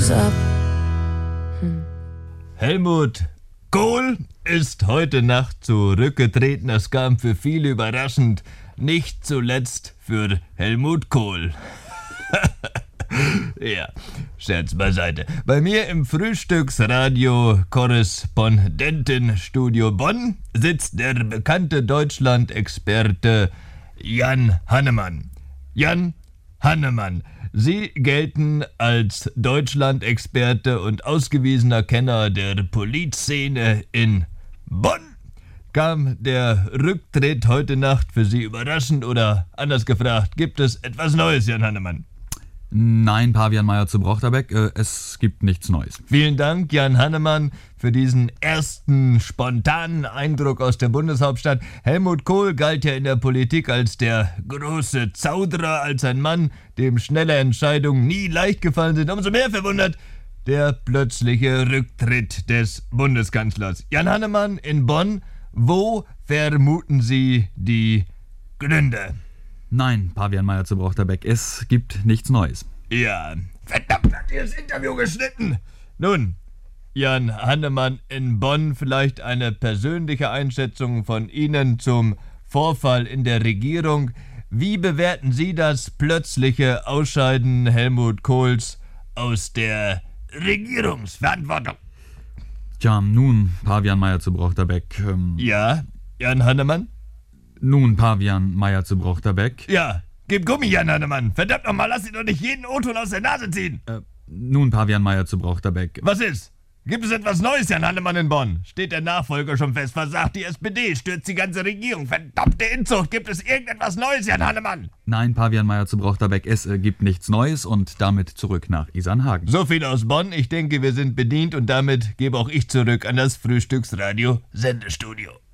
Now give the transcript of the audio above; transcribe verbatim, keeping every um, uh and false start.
was ab. Hm. Helmut Kohl ist heute Nacht zurückgetreten. Das kam für viele überraschend, nicht zuletzt für Helmut Kohl. Ja, Scherz beiseite. Bei mir im Frühstücksradio-Korrespondentenstudio Bonn sitzt der bekannte Deutschland-Experte Jan Hannemann. Jan Hannemann, Sie gelten als Deutschland-Experte und ausgewiesener Kenner der Politszene in Bonn. Kam der Rücktritt heute Nacht für Sie überraschend oder anders gefragt, gibt es etwas Neues, Jan Hannemann? Nein, Pavian Meyer zu Brochterbeck, äh, es gibt nichts Neues. Vielen Dank, Jan Hannemann, für diesen ersten spontanen Eindruck aus der Bundeshauptstadt. Helmut Kohl galt ja in der Politik als der große Zauderer, als ein Mann, dem schnelle Entscheidungen nie leicht gefallen sind. Umso mehr verwundert der plötzliche Rücktritt des Bundeskanzlers. Jan Hannemann in Bonn, wo vermuten Sie die Gründe? Nein, Pavian Meyer zu Brochterbeck, es gibt nichts Neues. Ja, verdammt, hat ihr das Interview geschnitten? Nun, Jan Hannemann in Bonn, vielleicht eine persönliche Einschätzung von Ihnen zum Vorfall in der Regierung. Wie bewerten Sie das plötzliche Ausscheiden Helmut Kohls aus der Regierungsverantwortung? Tja, nun, Pavian Meyer zu Brochterbeck. Ähm, ja, Jan Hannemann? Nun, Pavian Meyer zu Brochterbeck. Ja, gib Gummi, Jan Hannemann. Verdammt nochmal, lass Sie doch nicht jeden O-Ton aus der Nase ziehen. Äh, nun, Pavian Meyer zu Brochterbeck. Was ist? Gibt es etwas Neues, Jan Hannemann in Bonn? Steht der Nachfolger schon fest? Versagt die S P D? Stürzt die ganze Regierung? Verdammte Inzucht! Gibt es irgendetwas Neues, Jan Hannemann? Nein, Pavian Meyer zu Brochterbeck, es äh, gibt nichts Neues und damit zurück nach Isernhagen. So viel aus Bonn. Ich denke, wir sind bedient und damit gebe auch ich zurück an das Frühstücksradio-Sendestudio.